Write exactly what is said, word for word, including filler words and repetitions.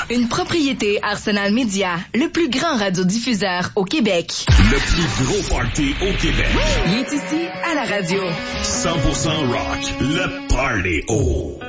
Une propriété Arsenal Média, le plus grand radiodiffuseur au Québec. Le plus gros party au Québec. Il est ici à la radio. cent pour cent rock, le Party O.